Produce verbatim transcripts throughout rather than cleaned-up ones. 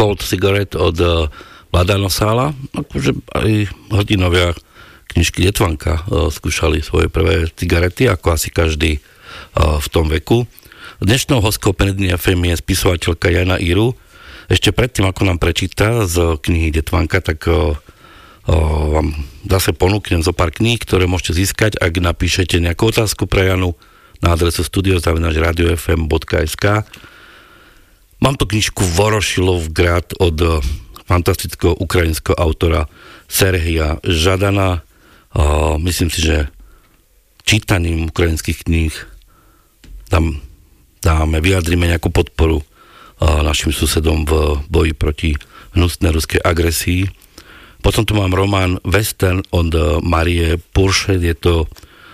Cold Cigarette od uh, Vlada Nosála. Akože aj hrdinovia knižky Detvanka uh, skúšali svoje prvé cigarety, ako asi každý uh, v tom veku. Dnešnou hostkou Penny ef em je spisovateľka Jana Iru. Ešte predtým, ako nám prečíta z knihy Detvanka, tak uh, uh, vám zase ponúknem zo pár kníh, ktoré môžete získať, ak napíšete nejakú otázku pre Janu na adresu studio zavináč radio ef em bodka es ká. Mám tu knižku Vorošilov grad od fantastického ukrajinského autora Serhija Žadana. Uh, myslím si, že čítaním ukrajinských kníh tam dáme, vyjadrime nejakú podporu uh, našim susedom v boji proti hnusnej ruskej agresii. Potom tu mám román Western od Marie Pourchet. Je to uh,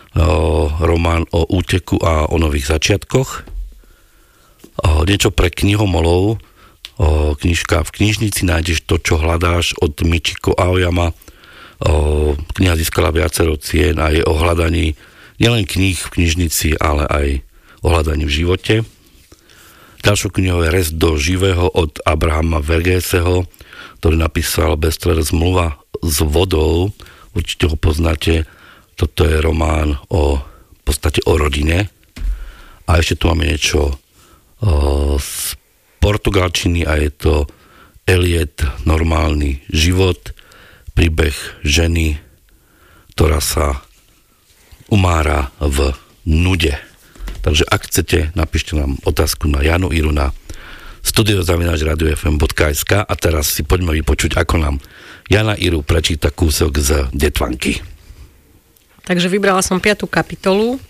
román o úteku a o nových začiatkoch. Uh, niečo pre knihomolov. O, knižka V knižnici nájdeš to, čo hľadáš od Michiko Aoyama. O, kniha získala viacero cien a je o hľadaní nielen kníh v knižnici, ale aj o hľadaní v živote. Ďalšou knihou je Rest do živého od Abrahama Vergeseho, ktorý napísal bestseller Zmluva s vodou. Určite ho poznáte. Toto je román o v podstate o rodine. A ešte tu máme niečo o, z portugalčiny a je to Eliot Normálny život, príbeh ženy, ktorá sa umára v nude. Takže ak chcete, napíšte nám otázku na Janu Iru na studio zavináč radio ef em bodka es ká a teraz si poďme vypočuť, ako nám Jana Iru prečíta kúsok z Detvanky. Takže vybrala som piatú kapitolu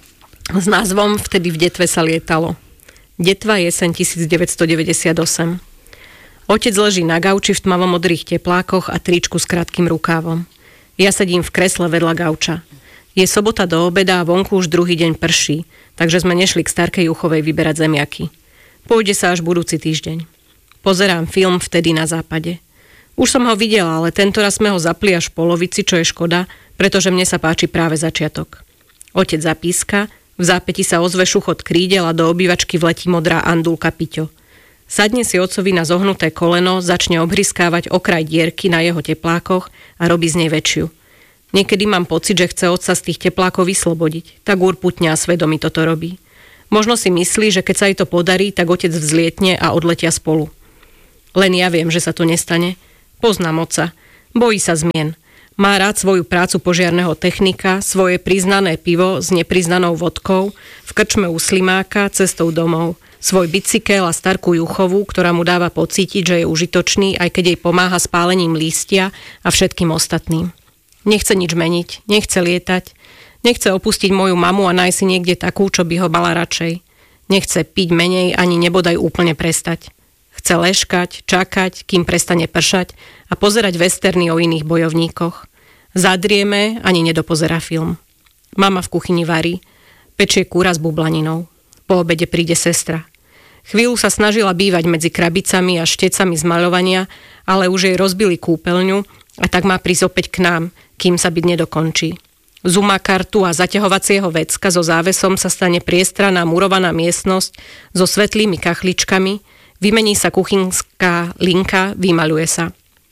s názvom Vtedy v detve sa lietalo. Detva jeseň devätnásťstodeväťdesiatosem. Otec leží na gauči v tmavo-modrých teplákoch a tričku s krátkym rukávom. Ja sedím v kresle vedľa gauča. Je sobota do obeda a vonku už druhý deň prší, takže sme nešli k starkej Juchovej vyberať zemiaky. Pôjde sa až budúci týždeň. Pozerám film Vtedy na západe. Už som ho videla, ale tentoraz sme ho zapli až v polovici, čo je škoda, pretože mne sa páči práve začiatok. Otec zapíska. V zápäti sa ozve šuchot krídel a do obývačky vletí modrá andulka Piťo. Sadne si otcovi na zohnuté koleno, začne obhryskávať okraj dierky na jeho teplákoch a robí z nej väčšiu. Niekedy mám pocit, že chce otca z tých teplákov vyslobodiť. Tak urputne a svedomí toto robí. Možno si myslí, že keď sa jej to podarí, tak otec vzlietne a odletia spolu. Len ja viem, že sa to nestane. Poznám otca. Bojí sa zmien. Má rád svoju prácu požiarneho technika, svoje priznané pivo s nepriznanou vodkou, v krčme u Slimáka, cestou domov, svoj bicykel a starku Juchovú, ktorá mu dáva pocítiť, že je užitočný, aj keď jej pomáha s pálením lístia a všetkým ostatným. Nechce nič meniť, nechce lietať, nechce opustiť moju mamu a nájsť si niekde takú, čo by ho mala radšej. Nechce piť menej ani nebodaj úplne prestať. Chce leškať, čakať, kým prestane pršať a pozerať westerny o iných bojovníkoch. Zadrieme, ani nedopozerá film. Mama v kuchyni varí, pečie kúra s bublaninou. Po obede príde sestra. Chvíľu sa snažila bývať medzi krabicami a štecami z maľovania, ale už jej rozbili kúpeľňu a tak má prísť opäť k nám, kým sa byt nedokončí. Z uma kartu a zaťahovacieho vecka so závesom sa stane priestraná murovaná miestnosť so svetlými kachličkami. Vymení sa kuchynská linka, vymaľuje sa.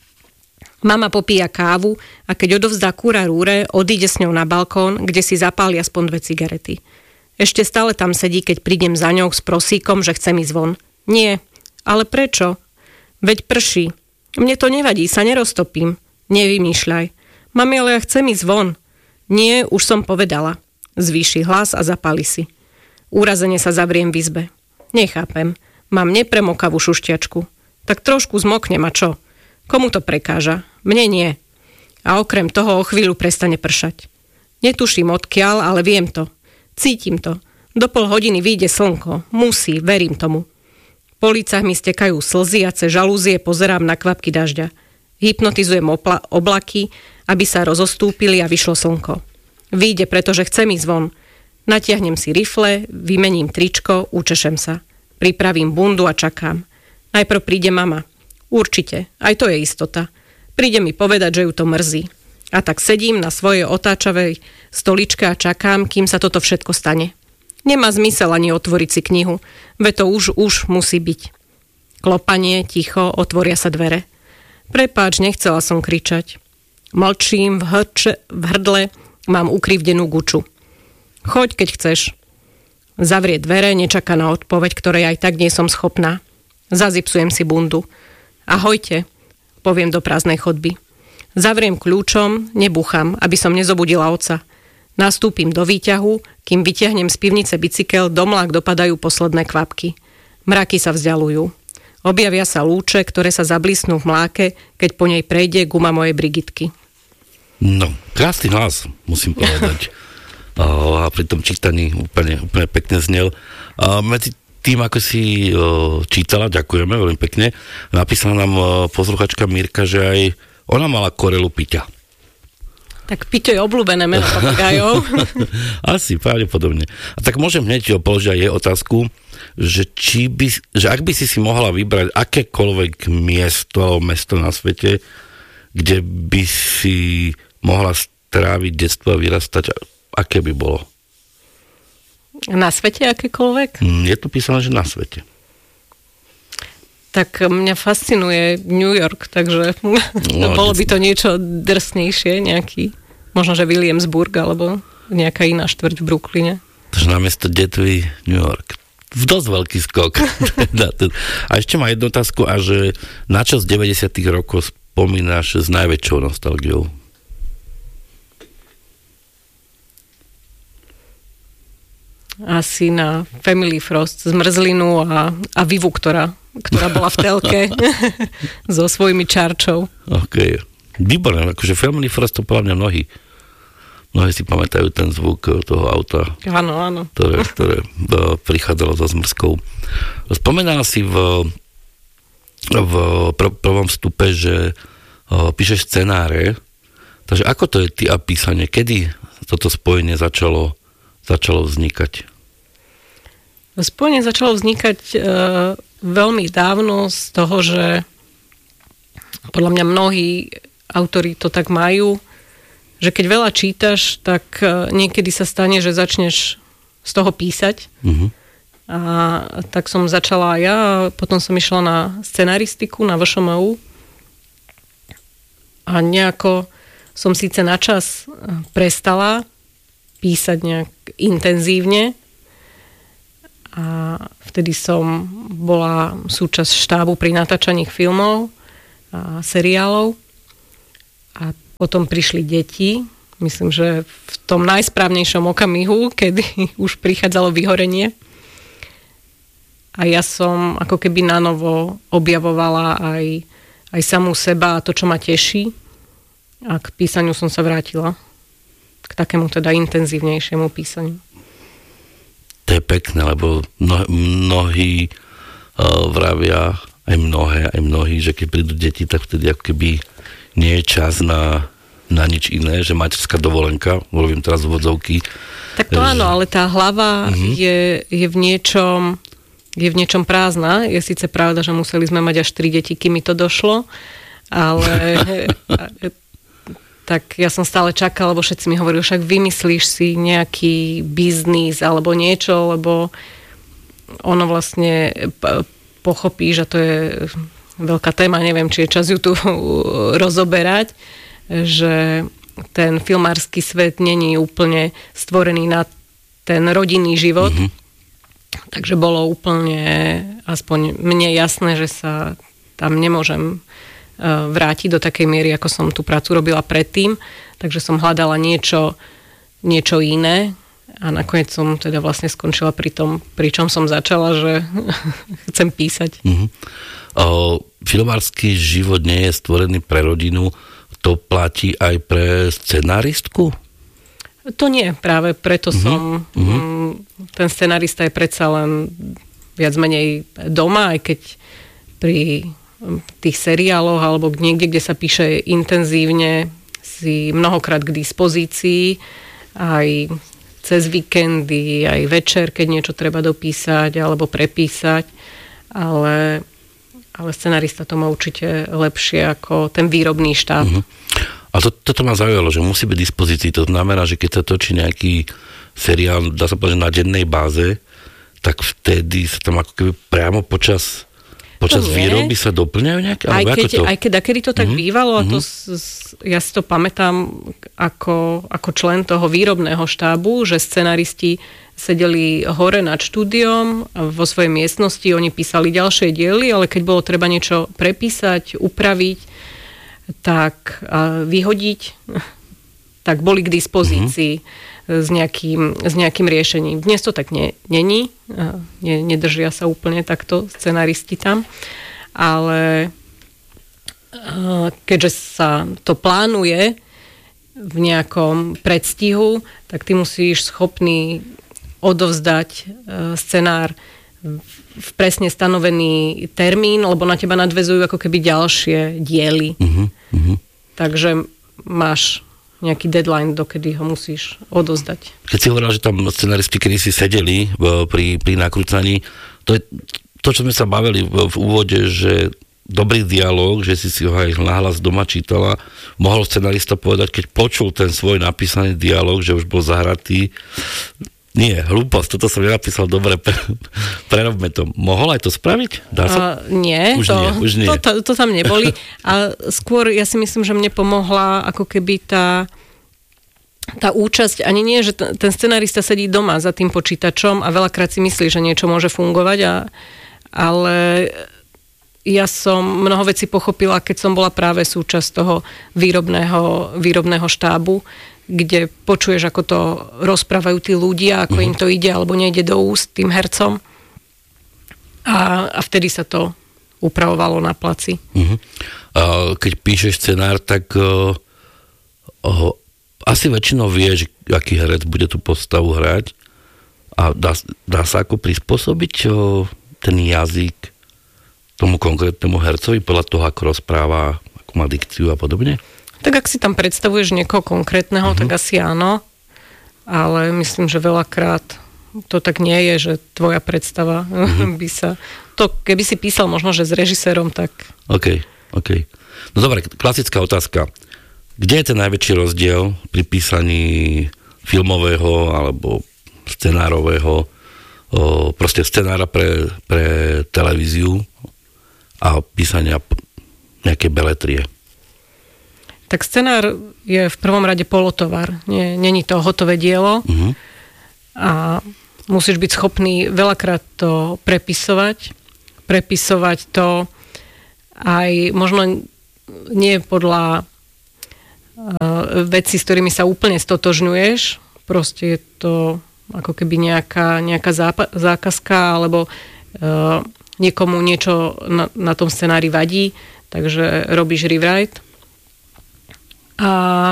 Mama popíja kávu a keď odovzdá kúra rúre, odíde s ňou na balkón, kde si zapáli aspoň dve cigarety. Ešte stále tam sedí, keď prídem za ňou s prosíkom, že chcem ísť von. Nie, ale prečo? Veď prší. Mne to nevadí, sa neroztopím. Nevymýšľaj. Mami, ale ja chcem ísť von. Nie, už som povedala. Zvýši hlas a zapáli si. Úrazene sa zavriem v izbe. Nechápem. Mám nepremokavú šušťačku. Tak trošku zmoknem a čo? Komu to prekáža? Mne nie. A okrem toho o chvíľu prestane pršať. Netuším odkiaľ, ale viem to. Cítim to. Do pol hodiny vyjde slnko. Musí, verím tomu. Po lícach mi stekajú slzy a cez žalúzie pozerám na kvapky dažďa. Hypnotizujem opla- oblaky, aby sa rozostúpili a vyšlo slnko. Vyjde, pretože chcem ísť von. Natiahnem si rifle, vymením tričko, učešem sa. Pripravím bundu a čakám. Najprv príde mama. Určite, aj to je istota. Príde mi povedať, že ju to mrzí. A tak sedím na svojej otáčavej stoličke a čakám, kým sa toto všetko stane. Nemá zmysel ani otvoriť si knihu, veď to už, už musí byť. Klopanie, ticho, otvoria sa dvere. Prepáč, nechcela som kričať. Mlčím, v, hrče, v hrdle mám ukrivdenú guču. Choď, keď chceš. Zavrie dvere, nečaká na odpoveď, ktorej aj tak nie som schopná. Zazipsujem si bundu. Ahojte, poviem do prázdnej chodby. Zavriem kľúčom, nebúcham, aby som nezobudila otca. Nastúpim do výťahu, kým vyťahnem z pivnice bicykel, do mlák dopadajú posledné kvapky. Mraky sa vzdialujú. Objavia sa lúče, ktoré sa zablísnú v mláke, keď po nej prejde guma mojej Brigitky. No, krásny hlas, musím povedať. A pri tom čítaní úplne, úplne pekne znel. A medzi tým, ako si čítala, ďakujeme veľmi pekne, napísala nám posluchačka Mirka, že aj ona mala korelu Piťa. Tak Piťo je obľúbené meno papagajov. Asi, pravdepodobne. A tak môžem hneď položiť aj jej otázku, že, či by, že ak by si si mohla vybrať akékoľvek miesto alebo mesto na svete, kde by si mohla stráviť detstvo a vyrastať, aké by bolo? Na svete akékoľvek? Je tu písané, že na svete. Tak mňa fascinuje New York, takže no, bolo by to niečo drsnejšie, nejaký, možno, že Williamsburg, alebo nejaká iná štvrť v Brooklyne. Takže namiesto detvy New York. Dosť veľký skok. A ešte má jednu otázku, a že na čo z deväťdesiatych rokov spomínaš s najväčšou nostalgiou? Asi na Family Frost, zmrzlinu a, a Vivu, ktorá, ktorá bola v telke so svojimi čarčou. OK. Výborné, akože Family Frost to podľa mňa mnohí. Mnohí si pamätajú ten zvuk toho auta. Áno, áno. Ktoré, ktoré prichádzalo za zmrzkou. Spomenala si v, v pr- prvom vstupe, že o, píšeš scenáre. Takže ako to je ty a písanie? Kedy toto spojenie začalo začalo vznikať? Spojenie začalo vznikať e, veľmi dávno z toho, že podľa mňa mnohí autori to tak majú, že keď veľa čítaš, tak e, niekedy sa stane, že začneš z toho písať. Uh-huh. A tak som začala aj ja, potom som išla na scenaristiku na vé š em ú a nejako som síce na čas prestala písať nejak intenzívne a vtedy som bola súčasť štábu pri natáčaní filmov a seriálov a potom prišli deti, myslím, že v tom najsprávnejšom okamihu, kedy už prichádzalo vyhorenie a ja som ako keby nanovo objavovala aj, aj samú seba a to, čo ma teší a k písaniu som sa vrátila. K takému teda intenzívnejšiemu písaniu. To je pekné, lebo mno, mnohí uh, vravia, aj mnohé, aj mnohí, že keď prídu deti, tak vtedy ako keby nie je čas na, na nič iné, že materská dovolenka, hovorím teraz vodzovky. Tak to že... áno, ale tá hlava uh-huh. je, je v niečom je v niečom prázdna. Je síce pravda, že museli sme mať až tri deti, kým mi to došlo, ale tak ja som stále čakala, lebo všetci mi hovorili, však vymyslíš si nejaký biznis alebo niečo, lebo ono vlastne pochopíš, a to je veľká téma, neviem, či je čas ju tu rozoberať, že ten filmársky svet není úplne stvorený na ten rodinný život. Mm-hmm. Takže bolo úplne, aspoň mne jasné, že sa tam nemôžem vrátiť do takej miery, ako som tú prácu robila predtým. Takže som hľadala niečo, niečo iné a nakoniec som teda vlastne skončila pri tom, pri čom som začala, že chcem písať. Mm-hmm. O, filmársky život nie je stvorený pre rodinu, to platí aj pre scenáristku? To nie, práve preto mm-hmm. som mm-hmm. ten scenárista je predsa len viac menej doma, aj keď pri tých seriáloch alebo niekde, kde sa píše intenzívne, si mnohokrát k dispozícii aj cez víkendy, aj večer, keď niečo treba dopísať alebo prepísať, ale, ale scenarista to má určite lepšie ako ten výrobný štát. Uh-huh. A to, toto ma zaujalo, že musí byť dispozícii. To znamená, že keď sa točí nejaký seriál, dá sa povedať, na dennej báze, tak vtedy sa tam ako keby priamo počas počas výroby sa doplňajú nejaké? Aj keď, to? aj keď akedy to tak mm-hmm. bývalo, a to, mm-hmm. ja si to pamätám ako, ako člen toho výrobného štábu, že scenaristi sedeli hore nad štúdiom, vo svojej miestnosti, oni písali ďalšie diely, ale keď bolo treba niečo prepísať, upraviť, tak vyhodiť, tak boli k dispozícii mm-hmm. s, nejakým, s nejakým riešením. Dnes to tak nie, není, ne, nedržia sa úplne takto scenaristi tam, ale keďže sa to plánuje v nejakom predstihu, tak ty musíš schopný odovzdať scenár v presne stanovený termín, lebo na teba nadväzujú ako keby ďalšie diely. Uh-huh, uh-huh. Takže máš nejaký deadline, dokedy ho musíš odozdať. Keď si hovorila, že tam scenaristi kedy si sedeli pri, pri nakrúcaní, to je to, čo sme sa bavili v, v úvode, že dobrý dialóg, že si si ho aj nahlas doma čítala, mohol scenarista povedať, keď počul ten svoj napísaný dialóg, že už bol zahratý. Nie, hlúposť, toto som nenapísal dobre, prerobme to. Mohol aj to spraviť? Dá sa? Uh, nie, už to, nie, už nie. To, to, to tam neboli. A skôr ja si myslím, že mne pomohla ako keby tá, tá účasť, ani nie, že t- ten scenarista sedí doma za tým počítačom a veľakrát si myslí, že niečo môže fungovať, a, ale ja som mnoho vecí pochopila, keď som bola práve súčasť toho výrobného, výrobného štábu, kde počuješ, ako to rozprávajú tí ľudia, ako uh-huh. im to ide alebo nejde do úst tým hercom. A, a vtedy sa to upravovalo na placi. Uh-huh. A keď píšeš scenár, tak uh, uh, asi väčšinou vieš, aký herec bude tú postavu hrať. A dá, dá sa ako prispôsobiť uh, ten jazyk tomu konkrétnemu hercovi podľa toho, ako rozpráva, ako má dikciu a podobne? Tak ak si tam predstavuješ niekoho konkrétneho, uh-huh. tak asi áno, ale myslím, že veľakrát to tak nie je, že tvoja predstava uh-huh. by sa... To, keby si písal možno, že s režisérom, tak... OK, OK. No dobre, klasická otázka. Kde je ten najväčší rozdiel pri písaní filmového alebo scenárového, o, proste scenára pre, pre televíziu a písania nejaké beletrie? Tak scenár je v prvom rade polotovar. Nie, není to hotové dielo. Uh-huh. A musíš byť schopný veľakrát to prepisovať. Prepisovať to aj možno nie podľa uh, vecí, s ktorými sa úplne stotožňuješ. Proste je to ako keby nejaká, nejaká zápa- zákazka alebo uh, niekomu niečo na, na tom scenári vadí, takže robíš rewrite. A,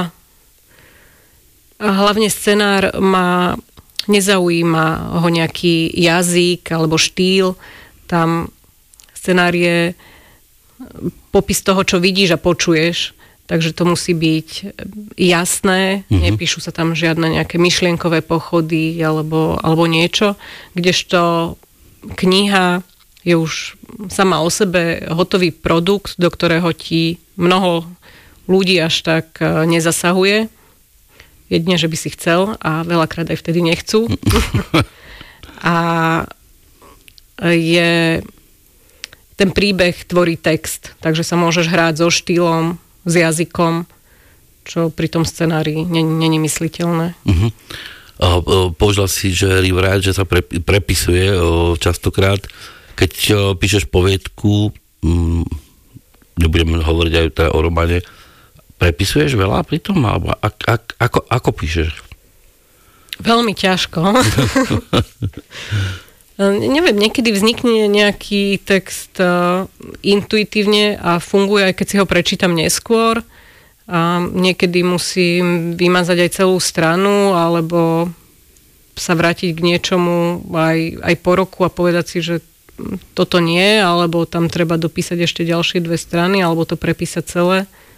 a hlavne scenár má, nezaujíma ho nejaký jazyk alebo štýl. Tam scenár je popis toho, čo vidíš a počuješ. Takže to musí byť jasné. Mm-hmm. Nepíšu sa tam žiadne nejaké myšlienkové pochody alebo, alebo niečo. Kdežto kniha je už sama o sebe hotový produkt, do ktorého ti mnoho ľudí až tak nezasahuje. Jedine, že by si chcel a veľakrát aj vtedy nechcú. A je... Ten príbeh tvorí text, takže sa môžeš hrať so štýlom, s jazykom, čo pri tom scenári není mysliteľné. Uh-huh. Použila si, že rewrite, že sa prepisuje častokrát. Keď píšeš poviedku, nebudeme hovoriť aj teda o románe, prepisuješ veľa pri tom? Alebo ak, ak, ako, ako píšeš? Veľmi ťažko. Neviem, niekedy vznikne nejaký text uh, intuitívne a funguje, aj keď si ho prečítam neskôr. A niekedy musím vymazať aj celú stranu, alebo sa vrátiť k niečomu aj, aj po roku a povedať si, že toto nie, alebo tam treba dopísať ešte ďalšie dve strany, alebo to prepísať celé.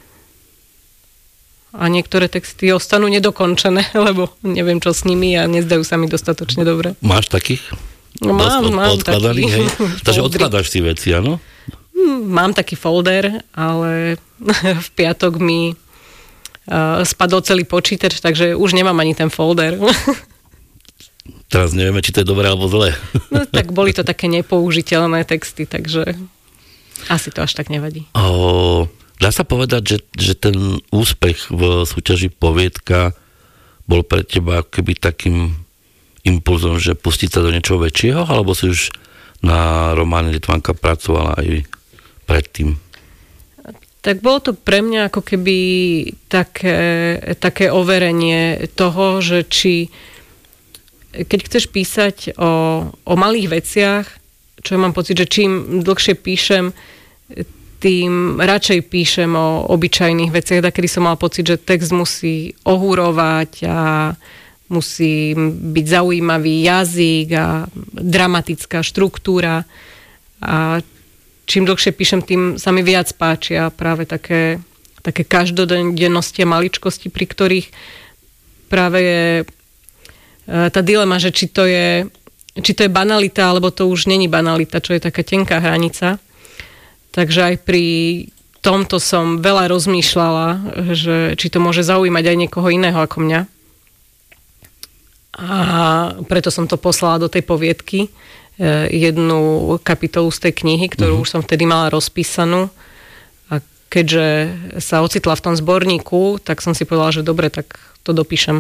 A niektoré texty ostanú nedokončené, lebo neviem, čo s nimi a nezdajú sa mi dostatočne dobre. Máš takých? No, mám, od, mám taký. Hej. Takže odkladáš si veci, áno? Mám taký folder, ale v piatok mi uh, spadol celý počítač, takže už nemám ani ten folder. Teraz nevieme, či to je dobré alebo zlé. No, tak boli to také nepoužiteľné texty, takže... Asi to až tak nevadí. O, dá sa povedať, že, že ten úspech v súťaži Poviedka bol pre teba keby takým impulzom, že pustiť sa do niečoho väčšieho, alebo si už na románe Litvánka pracovala aj predtým? Tak bolo to pre mňa ako keby také, také overenie toho, že či keď chceš písať o, o malých veciach, čo ja mám pocit, že čím dlhšie píšem, tým radšej píšem o obyčajných veciach, takedy som mal pocit, že text musí ohúrovať a musí byť zaujímavý jazyk a dramatická štruktúra. A čím dlhšie píšem, tým sa mi viac páčia práve také, také každodennosti a maličkosti, pri ktorých práve je tá dilema, že či to je, či to je banalita, alebo to už není banalita, čo je taká tenká hranica. Takže aj pri tomto som veľa rozmýšľala, že či to môže zaujímať aj niekoho iného ako mňa. A preto som to poslala do tej poviedky, jednu kapitolu z tej knihy, ktorú uh-huh. už som vtedy mala rozpísanú. A keďže sa ocitla v tom zborníku, tak som si povedala, že dobre, tak to dopíšem.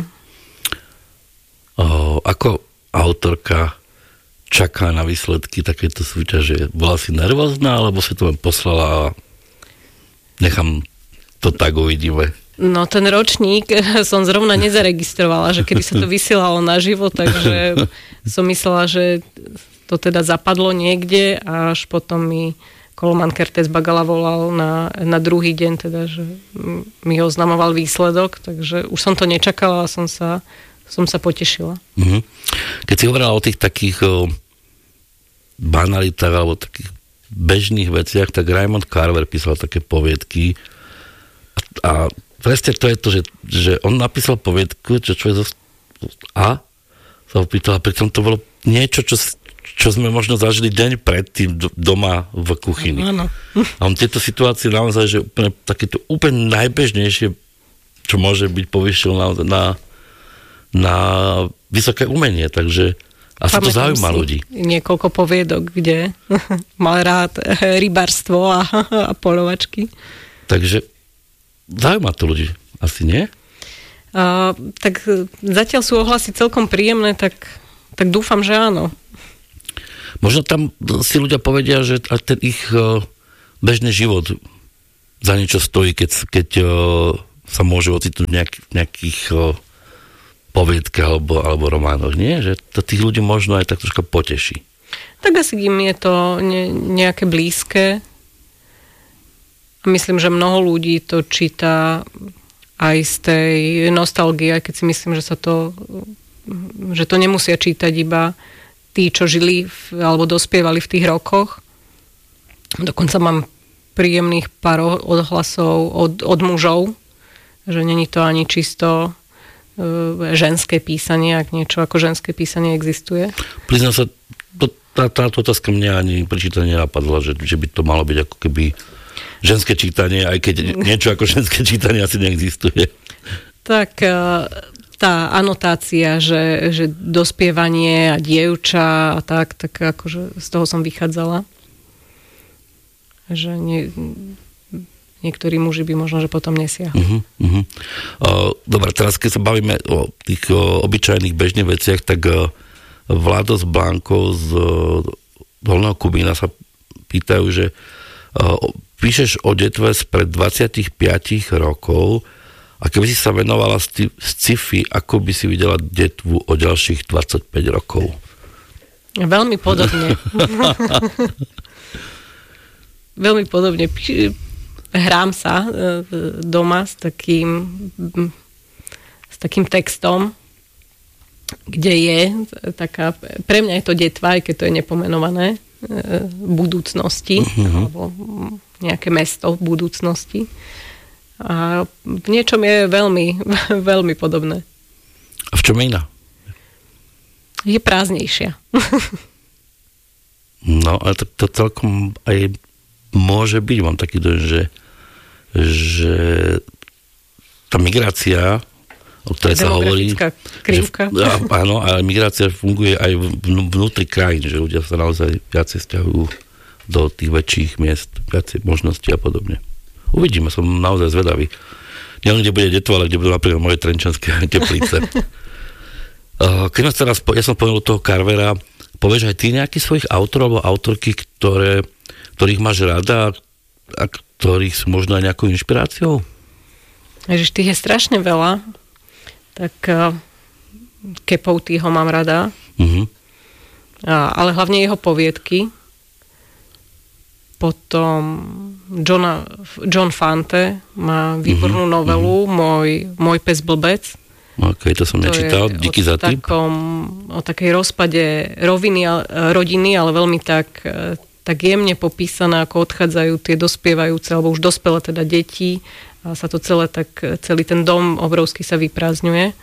O, ako autorka čaká na výsledky takéto súťaže? Bola si nervózna, alebo si to len poslala a nechám to tak, uvidíme? No ten ročník som zrovna nezaregistrovala, že kedy sa to vysielalo naživo, takže som myslela, že to teda zapadlo niekde a až potom mi Koloman Kertész Bagala volal na, na druhý deň, teda, že mi oznamoval výsledok, takže už som to nečakala a som sa, som sa potešila. Mm-hmm. Keď si hovorila o tých takých o, banalitách alebo takých bežných veciach, tak Raymond Carver písal také poviedky a, a presne to je to, že, že on napísal poviedku, čo človek zost... a sa opýtala, pritom to bolo niečo, čo čo sme možno zažili deň predtým doma v kuchyni. Áno. A on tieto situácie naozaj, že úplne, takéto úplne najbežnejšie, čo môže byť, povyšil na, na, na vysoké umenie, takže asi to zaujíma ľudí. Niekoľko poviedok, kde mal rád rybarstvo a, a poľovačky. Takže zaujíma to ľudí, asi nie? A, tak zatiaľ sú ohlasy celkom príjemné, tak, tak dúfam, že áno. Možno tam si ľudia povedia, že ten ich bežný život za niečo stojí, keď, keď sa môže ocitnúť v nejak, nejakých poviedkach alebo, alebo románoch, nie? Že to tých ľudí možno aj tak troška poteší. Tak asi im je to ne, nejaké blízke. A myslím, že mnoho ľudí to číta aj z tej nostalgie, keď si myslím, že sa to že to nemusia čítať iba tí, čo žili v, alebo dospievali v tých rokoch. Dokonca mám príjemných pár odhlasov od, od mužov, že není to ani čisto uh, ženské písanie, ak niečo ako ženské písanie existuje. Priznám sa, to, tá, táto otázka mňa ani pri čítaní nenapadla, že, že by to malo byť ako keby ženské čítanie, aj keď niečo ako ženské čítanie asi neexistuje. Tak... Uh, tá anotácia, že, že dospievanie a dievča a tak, tak akože z toho som vychádzala. Že nie, niektorí muži by možno, že potom nesiahli. Uh-huh, uh-huh. Uh, Dobre, teraz keď sa bavíme o tých o, obyčajných bežných veciach, tak uh, Vlado s Blankou z uh, Dolného Kubína sa pýtajú, že uh, píšeš o detve spred dvadsaťpäť rokov. A keby si sa venovala sci-fi, ako by si videla detvu o ďalších dvadsaťpäť rokov? Veľmi podobne. Veľmi podobne. Hrám sa doma s takým s takým textom, kde je taká, pre mňa je to detva, aj keď to je nepomenované, v budúcnosti, uh-huh. alebo nejaké mesto v budúcnosti. A v niečom je veľmi, veľmi podobné. A v čom iná? Je prázdnejšia. No, ale to, to celkom aj môže byť. Mám taký dojem, že, že tá migrácia, o ktorej sa hovorí... Krivka. Že, áno, ale migrácia funguje aj vnútri krajín, že ľudia sa naozaj viacej sťahujú do tých väčších miest, viacej možností a podobne. Uvidíme, som naozaj zvedavý. Nielen, kde bude detvo, ale kde budú napríklad moje trenčanské teplice. Keď ma teraz, ja som povedal toho Carvera, povieš aj ty nejakých svojich autorov alebo autorky, ktoré, ktorých máš rada a ktorých sú možno aj nejakou inšpiráciou? Ježiš, tých je strašne veľa. Tak uh, Kepov týho mám rada. Uh-huh. A, ale hlavne jeho poviedky. Potom Johna, John Fante má výbornú uh-huh. novelu uh-huh. Môj, Môj pes blbec. Ok, to som to nečítal, díky za tým. O takej rozpade roviny, rodiny, ale veľmi tak, tak jemne popísané, ako odchádzajú tie dospievajúce, alebo už dospelé teda deti a sa to celé tak, celý ten dom obrovský sa vyprázdňuje.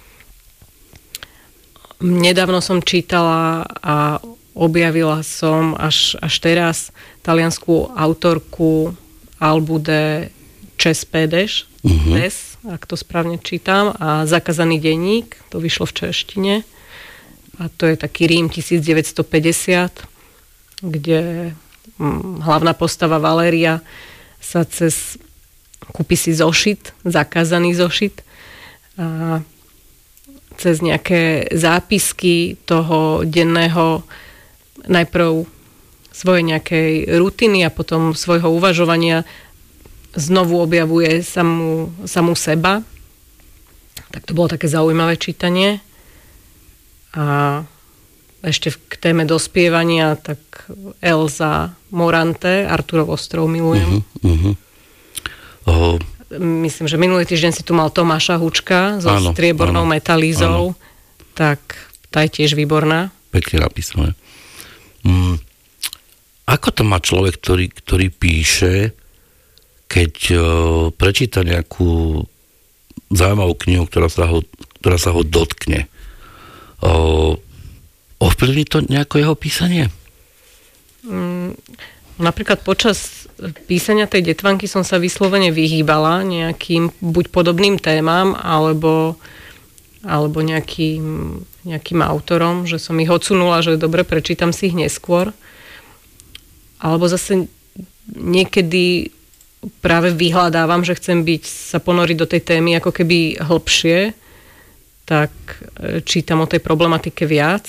Nedávno som čítala a objavila som až, až teraz taliansku autorku Albude Cespedes, uh-huh. Des, ak to správne čítam, a Zakázaný denník, to vyšlo v češtine. A to je taký Rím devätnásťstopäťdesiat, kde hm, hlavná postava Valéria sa cez kúpi si zošit, zakázaný zošit, a cez nejaké zápisky toho denného najprv svojej nejakej rutiny a potom svojho uvažovania znovu objavuje samú, samú seba. Tak to bolo také zaujímavé čítanie. A ešte k téme dospievania, tak Elza Morante, Arturov ostrov milujem. Uh-huh, uh-huh. Oh. Myslím, že minulý týždeň si tu mal Tomáša Hučka so áno, striebornou áno, metalízou. Áno. Tak tá je tiež výborná. Pekne napísané. Mm. Ako to má človek, ktorý, ktorý píše, keď uh, prečíta nejakú zaujímavú knihu, ktorá sa ho, ktorá sa ho dotkne? Uh, ovplyvní to nejako jeho písanie? Mm, napríklad počas písania tej detvanky som sa vyslovene vyhýbala nejakým buď podobným témam, alebo, alebo nejakým, nejakým autorom, že som ich odsunula, že dobre, prečítam si ich neskôr. Alebo zase niekedy práve vyhľadávam, že chcem byť, sa ponoriť do tej témy ako keby hlbšie, tak čítam o tej problematike viac.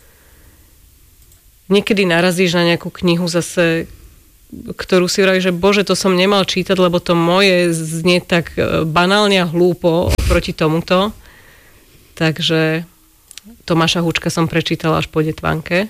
Niekedy narazíš na nejakú knihu zase, ktorú si vravíš, že bože, to som nemal čítať, lebo to moje znie tak banálne a hlúpo proti tomuto. Takže Tomáša Hučka som prečítala až po detvanke.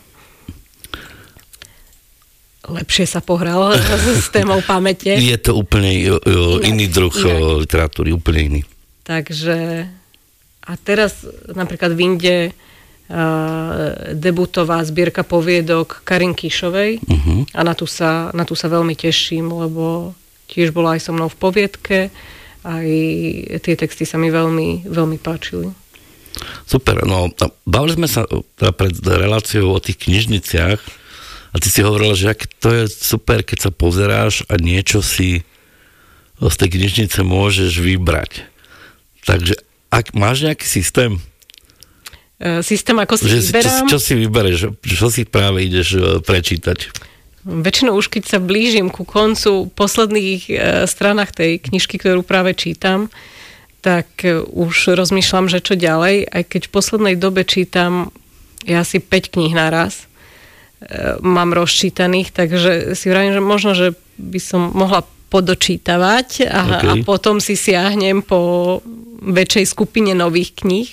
Lepšie sa pohral s témou pamäte. Je to úplne jo, jo, iný druh inak. Literatúry, úplne iný. Takže a teraz napríklad v Inde uh, debutová zbierka poviedok Karin Kišovej uh-huh. a na tú, sa, na tú sa veľmi teším, lebo tiež bola aj so mnou v poviedke, aj tie texty sa mi veľmi, veľmi páčili. Super, no bavili sme sa teda pred reláciou o tých knižniciach. A ty si hovorila, že to je super, keď sa pozeráš a niečo si z tej knižnice môžeš vybrať. Takže ak máš nejaký systém? E, systém, ako si že, vyberám? Čo, čo si vybereš? Čo si práve ideš prečítať? Väčšinou už keď sa blížim ku koncu posledných e, stranách tej knižky, ktorú práve čítam, tak e, už rozmýšľam, že čo ďalej. Aj keď v poslednej dobe čítam ja asi päť kníh naraz, mám rozčítaných, takže si vravím, že možno, že by som mohla podočítavať a, okay. a potom si siahnem po väčšej skupine nových kníh.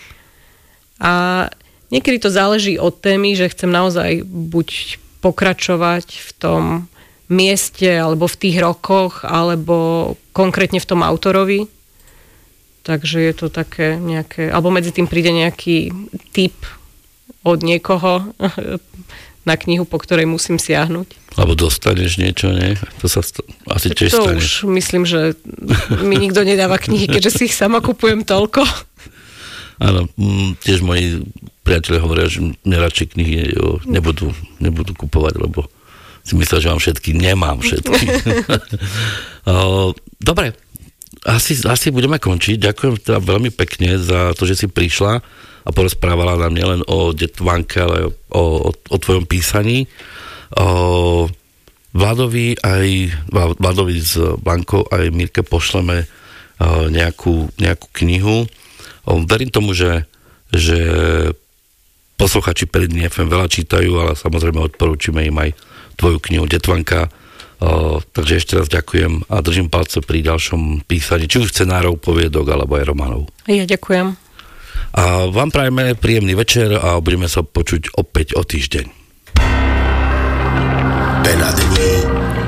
A niekedy to záleží od témy, že chcem naozaj buď pokračovať v tom mieste, alebo v tých rokoch, alebo konkrétne v tom autorovi. Takže je to také nejaké, alebo medzi tým príde nejaký tip od niekoho na knihu, po ktorej musím siahnuť. Alebo dostaneš niečo, nie? To sa st- asi tiež to stane. To už myslím, že mi nikto nedáva knihy, keďže si ich sama kupujem toľko. Áno, m, tiež moji priatelia hovoria, že neradšej knihy jo, nebudú, nebudú kupovať, lebo si myslia, že mám všetky. Nemám všetky. o, dobre, asi, asi budeme končiť. Ďakujem teda veľmi pekne za to, že si prišla a porozprávala nám nielen o detvanke, ale o, o, o tvojom písaní. O, Vladovi aj Vladovi s Blankou aj Mirke pošleme nejakú, nejakú knihu. Verím tomu, že, že posluchači Peridný ef em veľa čítajú, ale samozrejme odporúčime im aj tvoju knihu Detvanka. Takže ešte raz ďakujem a držím palce pri ďalšom písaní, či už scenárov, poviedok, alebo aj románov. Ja ďakujem. A vám prajeme príjemný večer a budeme sa počuť opäť o týždeň. Penadní